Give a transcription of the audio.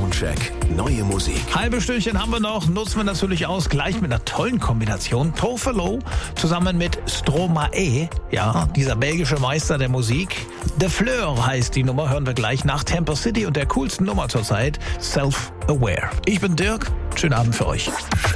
Soundcheck. Neue Musik. Halbe Stündchen haben wir noch, nutzen wir natürlich aus, gleich mit einer tollen Kombination. Tofelo zusammen mit Stromae, ja, dieser belgische Meister der Musik. The Fleur heißt die Nummer, hören wir gleich nach Temper City und der coolsten Nummer zurzeit, Self-Aware. Ich bin Dirk, schönen Abend für euch.